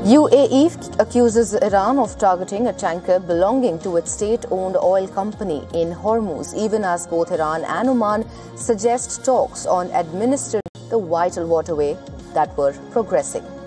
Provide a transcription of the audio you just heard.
UAE accuses Iran of targeting a tanker belonging to its state-owned oil company in Hormuz, even as both Iran and Oman suggest talks on administering the vital waterway that were progressing.